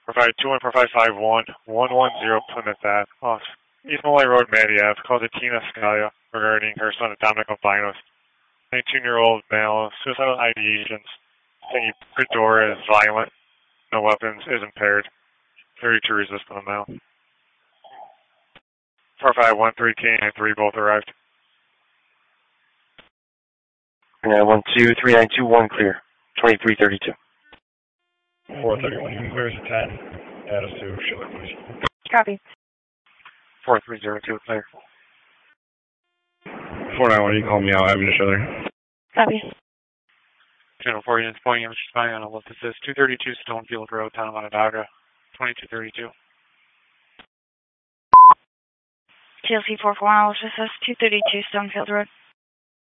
Provide 214551, 110 Plymouth Ave, off East Molloy Road, Maddie Ave. Call to Tina Scalia regarding her son Dominic Albinos, 19-year-old male, suicidal ideations. Thinking the door is violent, no weapons, is impaired. 32 resist on the mail. 4513 and 3 both arrived. 912-3921 clear. 2332. 431, you can clear us at 10. Add us to Schiller, please. Copy. 4302 clear. 491, you can call me out, Avenue Schiller. Copy. Channel 4 units pointing image spying on a list that says 232 Stonefield Road, Town of Onondaga, 2232. TLC 441, this is 232 Stonefield Road.